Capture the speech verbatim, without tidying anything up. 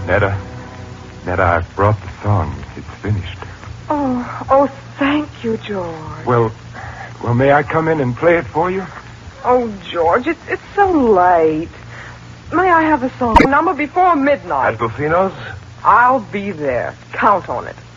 Netta, Netta, I've brought the song. It's finished. Oh, oh, thank you, George. Well, well, may I come in and play it for you? Oh, George, it's, it's so late. May I have a song number before midnight? At Bufino's? I'll be there. Count on it.